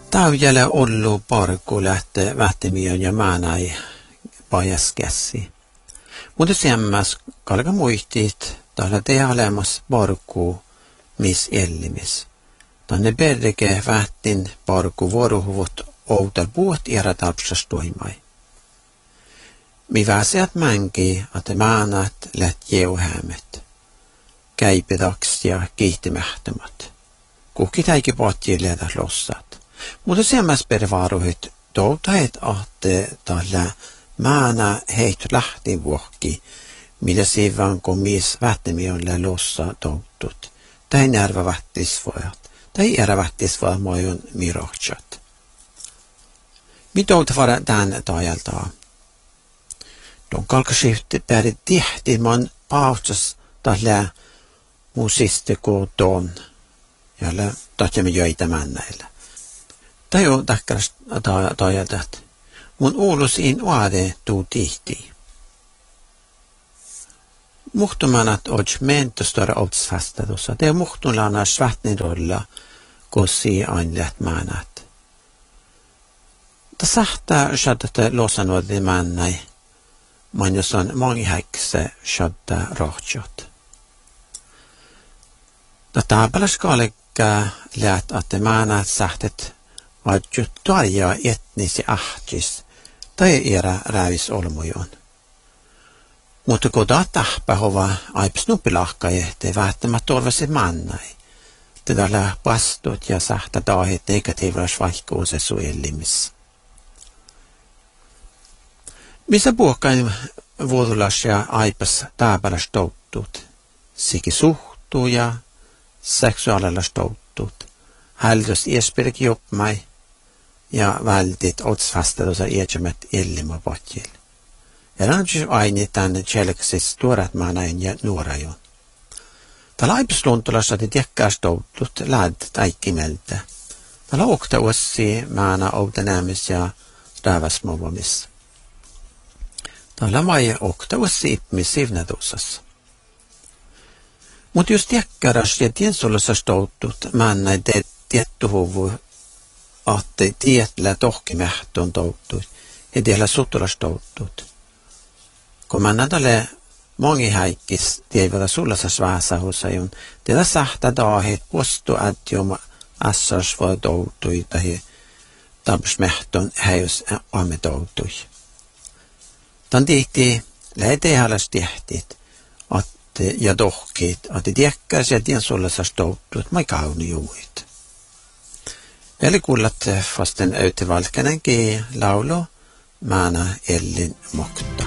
Täyjällä ollu parku lähtee vähtimiön ja määnäi pajaskässi. Mutta semmäs kalka muistit, tällä tehdä olemas parku mis ellimis. Tänne perke vähtin parku vuorohuvut outal puhut iäratapsastuimai. Mi väseät mänki, että määnät läht jeuhämet. Käipedaks ja kiihtimähtämät. Kuhki täikin pohtii lehdä lossat. Mutta semmäs pervaaruhit toutahet ahte tällä määnä heit lähti vuokki, millä sivan kun mies vähtemiolle lossa toutut. Tai närvä vähtisvojat. Tai ära vähtisvojat mojon mirohtsat. Mitouta vara tämän tajaltaa. Don kalkasifti päri tihti man paustas tällä musiste koton. Jolla tahtiamme joita männäillä. Tai on takkaras tajaltat. Mun uulus in uade tuu tihti. Muhtumanat odj mentostora oddsfastatussa. Det muhtulana svättnin rolla kossi ainläht määnät. Ta sahta shadata losanuodi männäi. Man jos on mongihäkse shadda rohtsjot. Ta taapalaskaalikka läht että määnät sahtet vadjut tuarja etnisi ahtis tai era räävis olmujon. Mutta kun tahpahova aips nuppilahka ehti vähtämät torvasi mannai. Tällä pastut ja sahta daahit negatiivas vaikkuuse suojellimis. Missä puhkain vuodulas ja aipas taapalas touttut. Siki suhtuu ja seksuaalilas touttut. Häldys iespirki joppmai ja vältit otsvastelusa iätsämät illimä potjil. Ja rancis aini tänne tjelksis tuorat maanain ja nuorajon. Tällä aipsluntulassa te tiekkääs touttut läd täikkimeltä. Tällä okta ossi maana outa näämis ja räväsmovomis. Tällä mai okta ossi ipmis sivnätussassa. Mut jos tiekkääräs ja tiensullassa touttut maanai tiettuhuvu ahte tietlä tohkimähtön touttut ja tiellä sutulas touttut. Kun mä nädälle mongi häikkis tievillä sullassa sväsähusajun, tiedä sahta daahit postu ätjoma assars voi toutui tai tabsmähtön häjus aamme toutui. Tän tihti lähetehäläs tihtit ja tohkit, että tiekkäs ja tien sullassa touttuit mai kauni juuit. Eli kuulat vasten öytivalkänenkin laulo, määnä ellin mokt.